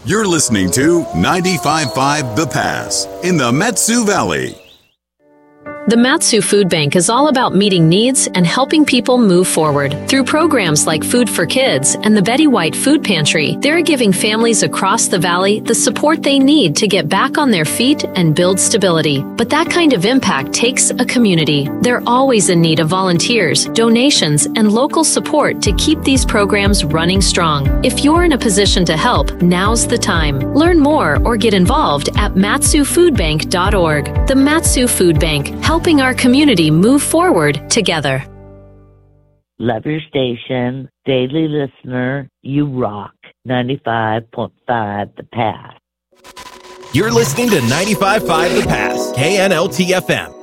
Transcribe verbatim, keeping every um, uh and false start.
You're listening to ninety-five point five The Pass in the Mat-Su Valley. The Mat-Su Food Bank is all about meeting needs and helping people move forward. Through programs like Food for Kids and the Betty White Food Pantry, they're giving families across the valley the support they need to get back on their feet and build stability. But that kind of impact takes a community. They're always in need of volunteers, donations, and local support to keep these programs running strong. If you're in a position to help, now's the time. Learn more or get involved at matsu food bank dot org. The Mat-Su Food Bank, helping our community move forward together. Love your station, daily listener, you rock. ninety-five point five The Pass. You're listening to ninety-five point five The Pass, K N L T F M.